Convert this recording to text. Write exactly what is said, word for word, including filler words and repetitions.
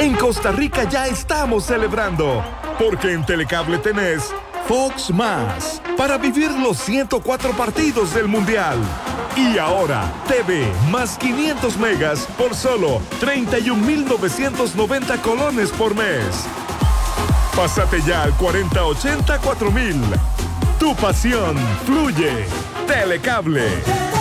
En Costa Rica ya estamos celebrando, porque en Telecable tenés Fox Más, para vivir los ciento cuatro partidos del Mundial. Y ahora, T V más quinientos megas por solo treinta y un mil novecientos noventa colones por mes. Pásate ya al cuarenta ochenta cuatro mil. Tu pasión fluye. Telecable.